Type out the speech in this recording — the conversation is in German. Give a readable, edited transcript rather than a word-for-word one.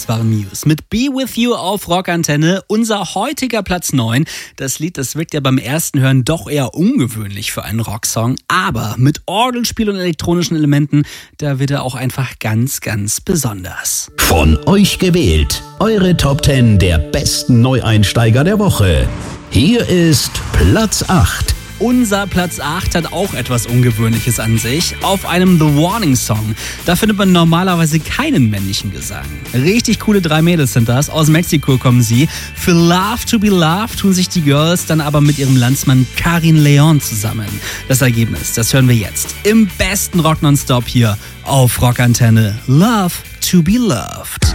Das war Muse mit Be With You auf Rockantenne. Unser heutiger Platz 9. Das Lied, das wirkt ja beim ersten Hören doch eher ungewöhnlich für einen Rocksong. Aber mit Orgelspiel und elektronischen Elementen, da wird er auch einfach ganz, ganz besonders. Von euch gewählt. Eure Top 10 der besten Neueinsteiger der Woche. Hier ist Platz 8. Unser Platz 8 hat auch etwas Ungewöhnliches an sich. Auf einem The Warning Song. Da findet man normalerweise keinen männlichen Gesang. Richtig coole 3 Mädels sind das. Aus Mexiko kommen sie. Für Love to be Loved tun sich die Girls dann aber mit ihrem Landsmann Karin Leon zusammen. Das Ergebnis, das hören wir jetzt. Im besten Rock Nonstop hier auf Rockantenne. Love to be Loved.